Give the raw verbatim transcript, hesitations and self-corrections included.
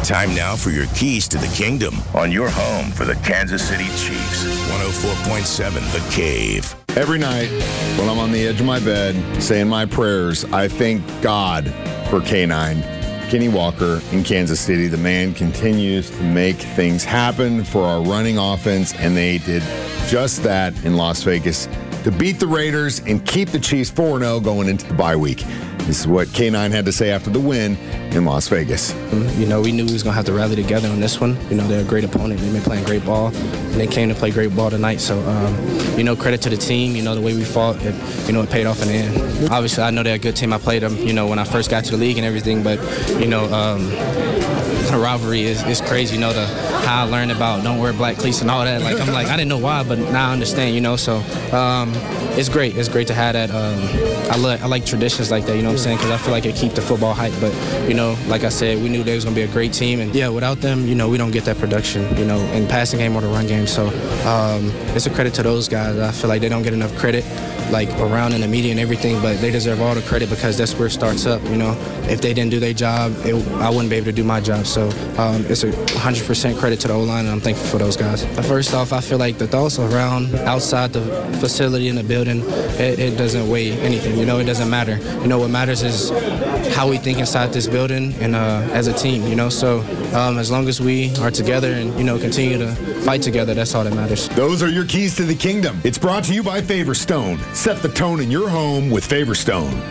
Time now for your keys to the kingdom on your home for the Kansas City Chiefs. one oh four point seven The Cave. Every night when I'm on the edge of my bed saying my prayers, I thank God for K nine. Kenny Walker in Kansas City. The man continues to make things happen for our running offense, and they did just that in Las Vegas to beat the Raiders and keep the Chiefs four and oh going into the bye week. This is what K nine had to say after the win in Las Vegas. You know, we knew we was going to have to rally together on this one. You know, they're a great opponent. They've been playing great ball, and they came to play great ball tonight. So, um, you know, credit to the team. You know, the way we fought, it, you know, it paid off in the end. Obviously, I know they're a good team. I played them, you know, when I first got to the league and everything. But, you know, um, the rivalry is, is crazy. You know, the how I learned about don't wear black cleats and all that. Like, I'm like, I didn't know why, but now I understand, you know. So um, it's great. It's great to have that. Um, I, like, I like traditions like that, you know what I'm saying, because I feel like it keep the football hype. But, you know, like I said, we knew they was going to be a great team. And, yeah, without them, you know, we don't get that production, you know, in passing game or the run game. So um, it's a credit to those guys. I feel like they don't get enough credit, like, around in the media and everything, but they deserve all the credit because that's where it starts up, you know. If they didn't do their job, it, I wouldn't be able to do my job. So um, it's a one hundred percent credit to the O-line, and I'm thankful for those guys. But first off, I feel like the thoughts around outside the facility in the building, it, it doesn't weigh anything, you know. It doesn't matter. You know, what matters is how we think inside this building and uh, as a team, you know. So um, as long as we are together and, you know, continue to fight together, that's all that matters. Those are your keys to the kingdom. It's brought to you by Favor Stone. Set the tone in your home with Favor Stone.